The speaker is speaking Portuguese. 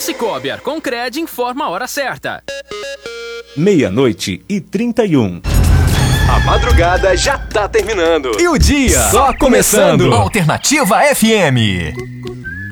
Cicobi Arconcred informa a hora certa. 00:31. A madrugada já tá terminando. E o dia só começando. Alternativa FM.